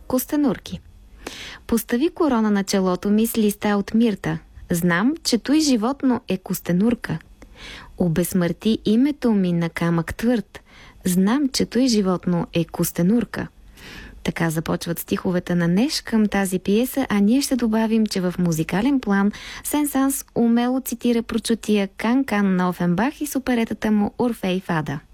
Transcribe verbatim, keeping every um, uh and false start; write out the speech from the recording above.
Костенурки. Постави корона на челото ми с листа от мирта. Знам, че той животно е костенурка. Обезсмърти името ми на камък твърд. Знам, че той животно е костенурка. Така започват стиховете на Неш към тази пиеса, а ние ще добавим, че в музикален план Сен-Санс умело цитира прочутия Кан-Кан на Офенбах и с оперетата му Орфей Фада.